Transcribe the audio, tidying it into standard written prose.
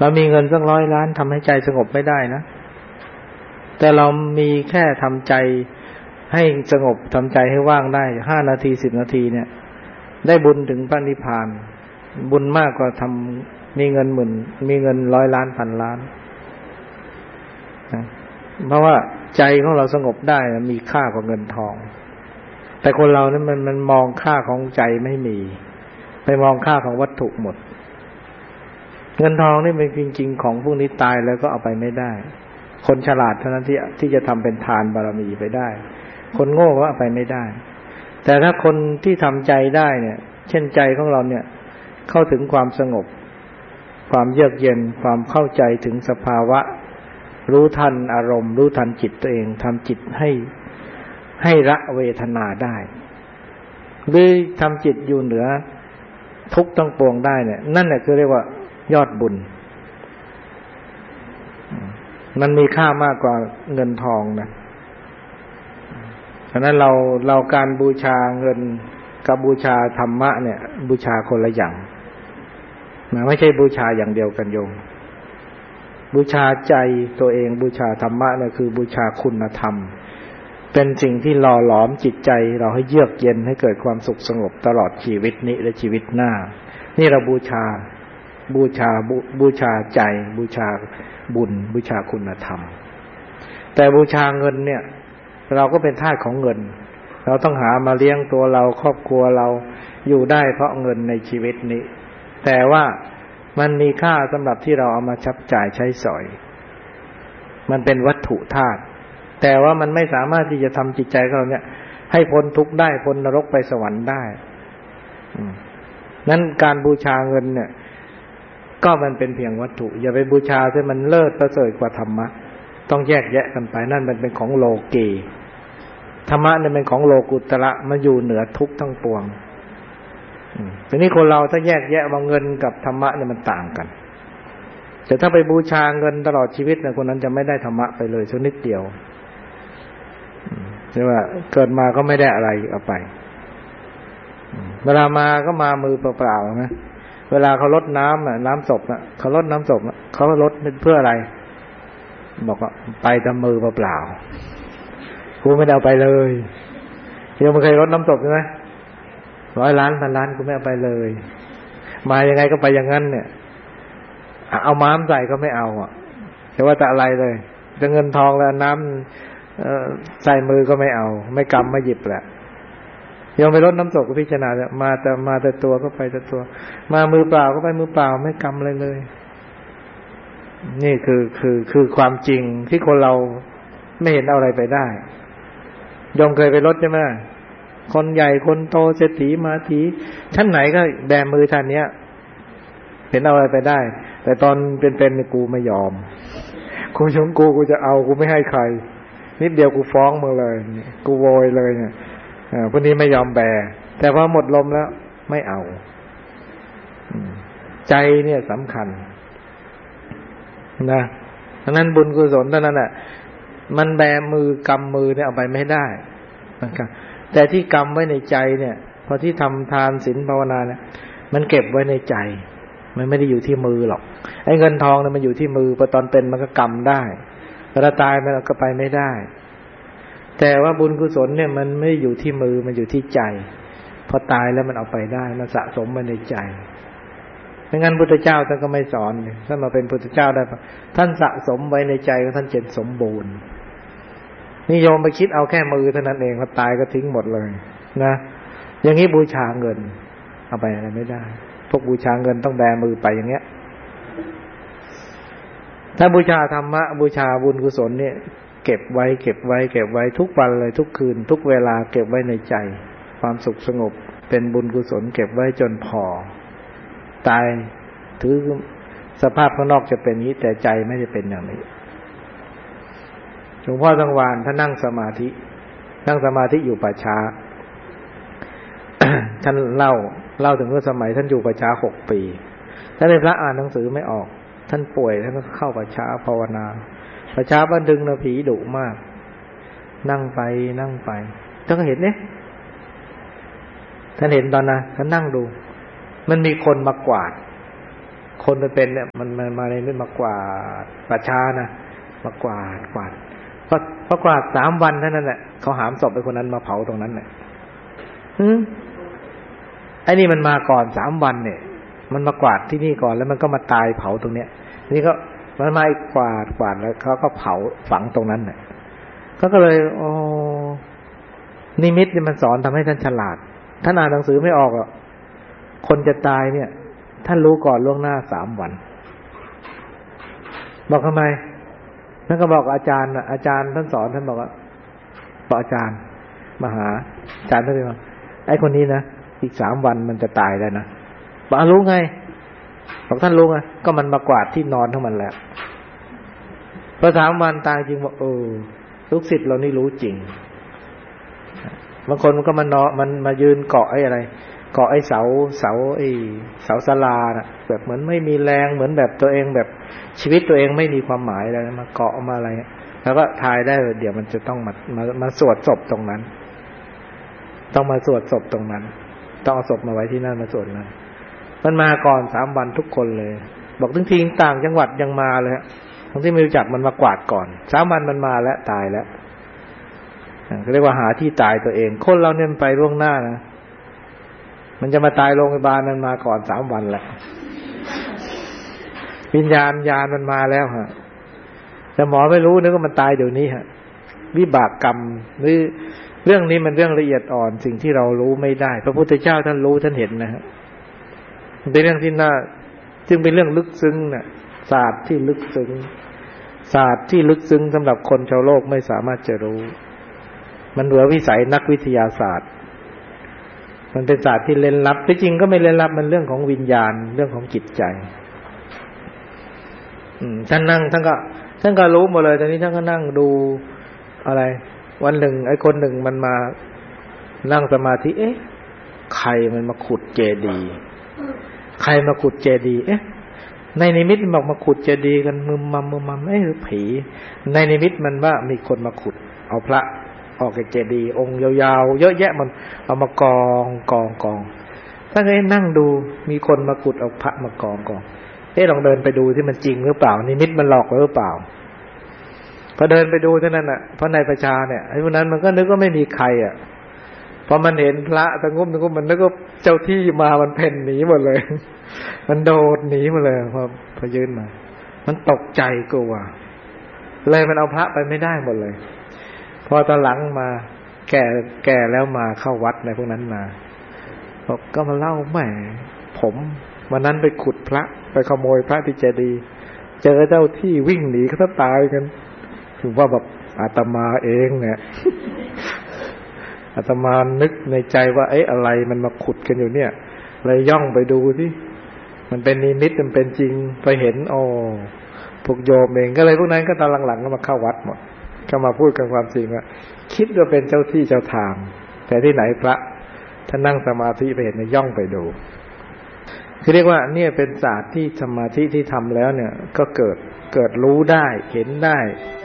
เรามีเงินสัก100 ล้านทำให้ใจสงบไม่ได้นะแต่เรามีแค่ทำใจให้สงบทำใจให้ว่างได้5 นาที10 นาทีเนี่ยได้บุญถึงพระนิพพานบุญมากกว่าทำมีเงินหมื่นมีเงิน100 ล้านพันล้านนะเพราะว่าใจของเราสงบได้มีค่ากว่าเงินทองแต่คนเราเนี่ยมันมองค่าของใจไม่มีไปมองค่าของวัตถุหมดเงินทองนี่เป็นจริงๆของพวกนี้ตายแล้วก็เอาไปไม่ได้คนฉลาดเท่านั้นที่จะทำเป็นทานบารมีไปได้คนโง่ก็เอาไปไม่ได้แต่ถ้าคนที่ทำใจได้เนี่ยเช่นใจของเราเนี่ยเข้าถึงความสงบความเยือกเย็นความเข้าใจถึงสภาวะรู้ทันอารมณ์รู้ทันจิตตัวเองทำจิตให้ละเวทนาได้หรือทำจิตอยู่เหนือทุกข์ทั้งปวงได้เนี่ยนั่นแหละคือเรียกว่ายอดบุญมันมีค่ามากกว่าเงินทองนะฉะนั้นเราการบูชาเงินกับบูชาธรรมะเนี่ยบูชาคนละอย่างนะไม่ใช่บูชาอย่างเดียวกันโยมบูชาใจตัวเองบูชาธรรมะเนี่ยคือบูชาคุณธรรมเป็นสิ่งที่หล่อหลอมจิตใจเราให้เยือกเย็นให้เกิดความสุขสงบตลอดชีวิตนี้และชีวิตหน้านี่เราบูชาใจบูชาบุญบูชาคุณธรรมแต่บูชาเงินเนี่ยเราก็เป็นทาสของเงินเราต้องหามาเลี้ยงตัวเราครอบครัวเราอยู่ได้เพราะเงินในชีวิตนี้แต่ว่ามันมีค่าสำหรับที่เราเอามาจับจ่ายใช้สอยมันเป็นวัตถุธาตุแต่ว่ามันไม่สามารถที่จะทำจิตใจของเราเนี่ยให้พ้นทุกข์ได้พ้นนรกไปสวรรค์ได้นั้นการบูชาเงินเนี่ยก็มันเป็นเพียงวัตถุอย่าไปบูชาที่มันเลิศประเสริฐกว่าธรรมะต้องแยกแยะกันไปนั่นมันเป็นของโลกีธรรมะเนี่ยเป็นของโลกุตระมันอยู่เหนือทุกข์ทั้งปวงทีนี้คนเราถ้าแยกแยะว่าเงินกับธรรมะเนี่ยมันต่างกันแต่ถ้าไปบูชาเงินตลอดชีวิตเนี่ยคนนั้นจะไม่ได้ธรรมะไปเลยสักนิดเดียวใช่ว่าเกิดมาก็ไม่ได้อะไรเอาไปเวลามาก็มามือเปล่าๆนะเวลาเขารดน้ำน้ำศพน่ะเขารดน้ำศพเขารดเพื่ออะไรบอกว่าไปแต่มือเปล่าๆกูไม่ได้เอาไปเลยยังไม่เคยรดน้ำศพใช่ไหม100 ล้านพันล้านกูไม่เอาไปเลยมายังไงก็ไปอย่างนั้นเนี่ยเอาม้ามใส่ก็ไม่เอาอ่ะแต่ว่าแต่อะไรเลยจะเงินทองแล้วน้ำใส่มือก็ไม่เอาไม่กำไม่หยิบแหละยังไปรดน้ำศพก็พิจารณามาแต่ตัวก็ไปแต่ตัวมามือเปล่าก็ไปมือเปล่าไม่กำอะไรเลยนี่คือความจริงที่คนเราไม่เห็นเอาอะไรไปได้ยมเคยไปรดใช่ไหมคนใหญ่คนโตเศรษฐีมาถีชั้นไหนก็แบมือท่านเนี้ยเห็นเอาอะไรไปได้แต่ตอนเป็นๆกูไม่ยอมกูชงกูจะเอากูไม่ให้ใครนิดเดียวกูฟ้องมึงเลยกูโวยเลยเนี่ยพวกนี้ไม่ยอมแบแต่พอหมดลมแล้วไม่เอาใจเนี่ยสำคัญนะฉะนั้นบุญกุศลเท่านั้นแหละมันแบมือกำมือเนี่ยเอาไปไม่ได้นะครับแต่ที่กำไว้ในใจเนี่ยพอที่ทำทานศีลภาวนาเนี่ยมันเก็บไว้ในใจมันไม่ได้อยู่ที่มือหรอกไอ้เงินทองเนี่ยมันอยู่ที่มือพอตอนเป็นมันก็กำได้เวลาตายมันก็ไปไม่ได้แต่ว่าบุญกุศลเนี่ยมันไม่อยู่ที่มือมันอยู่ที่ใจพอตายแล้วมันเอาไปได้มันสะสมไว้ในใจไม่งั้นพุทธเจ้าท่านก็ไม่สอนท่านมาเป็นพุทธเจ้าได้ท่านสะสมไว้ในใจของท่านจนสมบูรณ์นิยมไปคิดเอาแค่มือเท่านั้นเองพอตายก็ทิ้งหมดเลยนะอย่างนี้บูชาเงินเอาไปอะไรไม่ได้พวกบูชาเงินต้องแบมือไปอย่างเงี้ยถ้าบูชาธรรมะบูชาบุญกุศลเนี่ยเก็บไว้ทุกวันเลยทุกคืนทุกเวลาเก็บไว้ในใจความสุขสงบเป็นบุญกุศลเก็บไว้จนพอตายถือสภาพข้างนอกจะเป็นนี้แต่ใจไม่ได้เป็นอย่างนี้หลวงพ่อสังวาลท่านนั่งสมาธิอยู่ป่าช้า ท่านเล่าถึงว่าสมัยท่านอยู่ป่าช้า6 ปีท่านเป็นพระอ่านหนังสือไม่ออกท่านป่วยท่านก็เข้าป่าช้าภาวนาป่าช้าบ้านดึงนะผีดุมากนั่งไปท่านก็เห็นเนี่ยท่านเห็นตอนนั้นท่านนั่งดูมันมีคนมากวาดคนมันเป็นเนี่ยมันมาในนี่มากวาดป่าช้านะมากวาดพอกวาด3 วันเท่านั้นแหละเขาหามศพไปคนนั้นมาเผาตรงนั้นเนี่ยไอ้นี่มันมาก่อน3 วันเนี่ยมันมากวาดที่นี่ก่อนแล้วมันก็มาตายเผาตรงเนี้ยนี่ก็มันมากวาดแล้วเขาก็เผาฝังตรงนั้นเนี่ยก็เลยนิมิตนี่มันสอนทำให้ท่านฉลาดท่านอ่านหนังสือไม่ออกหรอกคนจะตายเนี่ยท่านรู้ก่อนล่วงหน้า3 วันบอกทำไมท่านก็บอกอาจารย์ท่านสอนท่านบอกว่าอาจารย์มาหาอาจารย์ท่านเลยว่าไอ้คนนี้นะอีก3 วันมันจะตายแล้วนะบอกรู้ไงบอกท่านรู้ไงก็มันมากวาดที่นอนทั้งมันแล้วพอ3 วันตายจริงบอกลูกศิษย์เรานี่รู้จริงบางคนมันก็มันมายืนเกาะไอ้อะไรเกาะไอ้เสาศาลาน่ะแบบเหมือนไม่มีแรงเหมือนแบบตัวเองแบบชีวิตตัวเองไม่มีความหมายอะไรมาเกาะมาอะไรแล้วก็ทายได้เดี๋ยวมันจะต้องมาสวดศพตรงนั้นต้องมาสวดศพตรงนั้นต้องเอาศพมาไว้ที่นั่นมาสวดนั้นมันมาก่อน3 วันทุกคนเลยบอกทิ้งต่างจังหวัดยังมาเลยทั้งที่ไม่รู้จักมันมากวาดก่อน3 วันมันมาแล้วตายแล้วก็เรียกว่าหาที่ตายตัวเองคนเราเนี่ยไปล่วงหน้านะมันจะมาตายโรงพยาบาลมันมาก่อน3 วันแหละวิญญาณมันมาแล้วฮะแต่หมอไม่รู้นึกว่ามันตายเดี๋ยวนี้ฮะวิบากกรรมหรือเรื่องนี้มันเรื่องละเอียดอ่อนสิ่งที่เรารู้ไม่ได้พระพุทธเจ้าท่านรู้ท่านเห็นนะฮะเป็นเรื่องที่น่าจึงเป็นเรื่องลึกซึ้งน่ะศาสตร์ที่ลึกซึ้งสำหรับคนชาวโลกไม่สามารถจะรู้มันเหนือวิสัยนักวิทยาศาสตร์มันเป็นศาสตร์ที่เร้นลับที่จริงก็ไม่เร้นลับมันเรื่องของวิญญาณเรื่องของจิตใจท่านนั่งท่านก็รู้หมดเลยตอนนี้ท่านก็นั่งดูอะไรวันหนึ่งไอ้คนหนึ่งมันมานั่งสมาธิใครมันมาขุดเจดีย์ใครมาขุดเจดีย์ในนิมิตมันบอกมาขุดเจดีย์กันมึมมัมผีในนิมิตมันว่ามีคนมาขุดเอาพระออกจากเจดีย์องค์ยาวๆเยอะแยะมันเอามากองถ้าเคยนั่งดูมีคนมาขุดเอาพระมากองลองเดินไปดูที่มันจริงหรือเปล่านิมิตมันหลอกหรือเปล่าพอเดินไปดูเท่านั้นน่ะเพราะในประชาเนี่ยไอ้พวกนั้นมันก็นึกว่าไม่มีใครพอมันเห็นพระตะงุ่มมันนึกว่าเจ้าที่มามันเพ่นหนีหมดเลยมันโดดหนีมาเลยพอยืนมามันตกใจกลัวเลยมันเอาพระไปไม่ได้หมดเลยพอตอนหลังมาแก่แล้วมาเข้าวัดในพวกนั้นมาบอกก็มาเล่าแหมผมวันนั้นไปขุดพระไปขโมยพระที่เจดีย์เจอเจ้าที่วิ่งหนีเขาแทบตายกันถือว่าแบบอาตมาเองเนี่ยอาตมานึกในใจว่าอะไรมันมาขุดกันอยู่เนี่ยเลยย่องไปดูที่มันเป็นนิมิตมันเป็นจริงไปเห็นพวกโยมเองก็เลยพวกนั้นก็ตอนหลังๆก็มาเข้าวัดหมดก็มาพูดกันความจริงว่าคิดว่าเป็นเจ้าที่เจ้าทางแต่ที่ไหนพระท่านนั่งสมาธิไปเห็นย่องไปดูคือเรียกว่าเนี่ยเป็นศาสตร์ที่สมาธิที่ทำแล้วเนี่ยก็เกิดรู้ได้เห็นได้